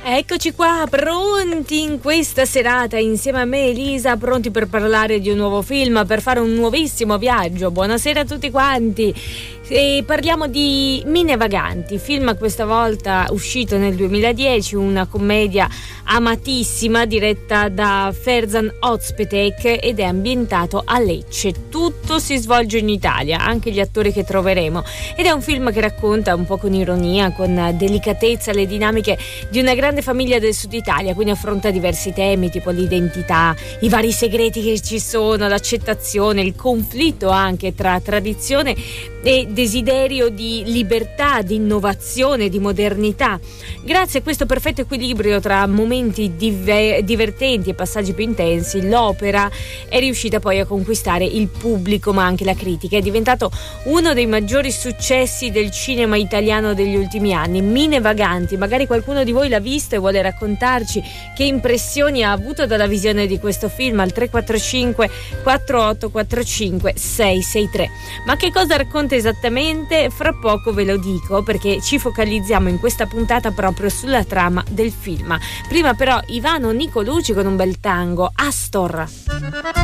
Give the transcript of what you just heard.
Eccoci qua, pronti in questa serata insieme a me Elisa, pronti per parlare di un nuovo film, per fare un nuovissimo viaggio. Buonasera a tutti quanti. E parliamo di Mine Vaganti, film questa volta uscito nel 2010, una commedia amatissima diretta da Ferzan Özpetek ed è ambientato a Lecce. Tutto si svolge in Italia, anche gli attori che troveremo, ed è un film che racconta un po' con ironia, con delicatezza le dinamiche di una grande famiglia del sud Italia, quindi affronta diversi temi tipo l'identità, i vari segreti che ci sono, l'accettazione, il conflitto anche tra tradizione e desiderio di libertà, di innovazione, di modernità. Grazie a questo perfetto equilibrio tra momenti divertenti e passaggi più intensi, l'opera è riuscita poi a conquistare il pubblico ma anche la critica. È diventato uno dei maggiori successi del cinema italiano degli ultimi anni. Mine Vaganti, magari qualcuno di voi l'ha visto e vuole raccontarci che impressioni ha avuto dalla visione di questo film al 345 4845 663. Ma che cosa racconta esattamente? Fra poco ve lo dico, perché ci focalizziamo in questa puntata proprio sulla trama del film. Prima però Ivano Nicolucci con un bel tango, Astor.